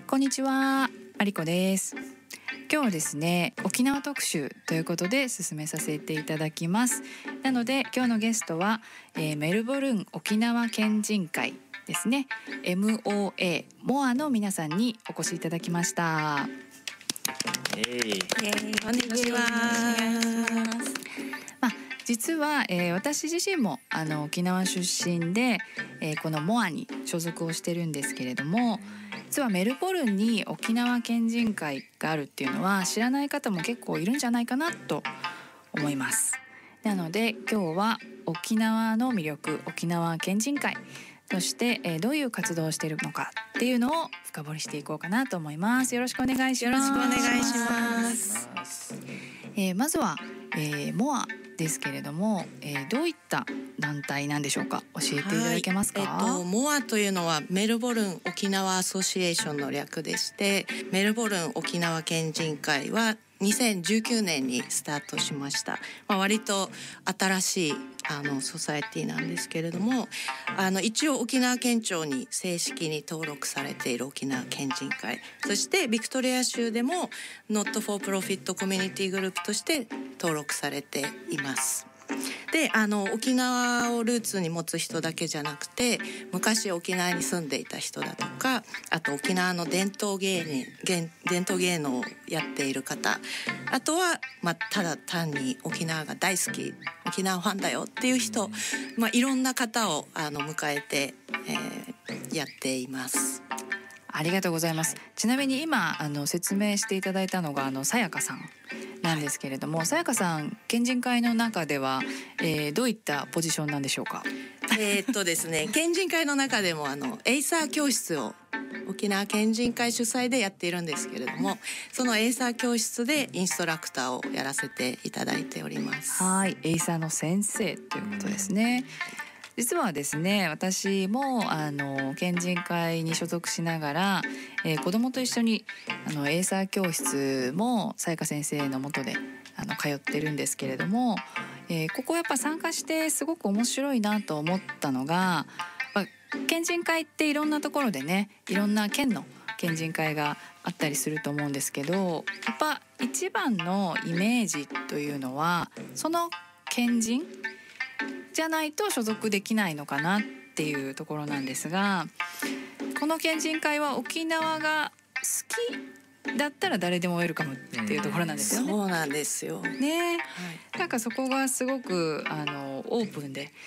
こんにちは、マリコです。今日はですね、沖縄特集ということで進めさせていただきます。なので今日のゲストは、メルボルン沖縄県人会ですね、 MOA モアの皆さんにお越しいただきました。 こんにちは。 実は、私自身も沖縄出身で、このモアに所属をしてるんですけれども、実はメルボルンに沖縄県人会があるっていうのは知らない方も結構いるんじゃないかなと思います。なので今日は沖縄の魅力、沖縄県人会、そして、どういう活動をしているのかっていうのを深掘りしていこうかなと思います。よろしくお願いします。 よろしくお願いします。 まずは、モアですけれども、どういった団体なんでしょうか。教えていただけますか。 モアというのはメルボルン沖縄アソシエーションの略でして、メルボルン沖縄県人会は2019年にスタートしました。割と新しいソサエティなんですけれども、一応沖縄県庁に正式に登録されている沖縄県人会、そしてビクトリア州でも Not for Profit コミュニティグループとして登録されています。で、沖縄をルーツに持つ人だけじゃなくて、昔沖縄に住んでいた人だとか、あと沖縄の伝統芸能をやっている方、あとは、ただ単に沖縄が大好き、沖縄ファンだよっていう人、いろんな方を迎えて、やっています。 ありがとうございます。ちなみに今説明していただいたのがさやかさんなんですけれども、さやかさん県人会の中では、どういったポジションなんでしょうか。 ですね、県人会の中でもエイサー教室を沖縄県人会主催でやっているんですけれども、そのエイサー教室でインストラクターをやらせていただいております。 はい、エイサーの先生ということですね。実はですね、私も県人会に所属しながら、子どもと一緒にエイサー教室もさやか先生の下で通ってるんですけれども、ここやっぱ参加してすごく面白いなと思ったのが、県人会っていろんなところでね、いろんな県の県人会があったりすると思うんですけど、やっぱ一番のイメージというのはその県人じゃないと所属できないのかなっていうところなんですが、この県人会は沖縄が好きだったら誰でもウェルカムっていうところなんですよね。 そうなんですよね、なんかそこがすごくオープンで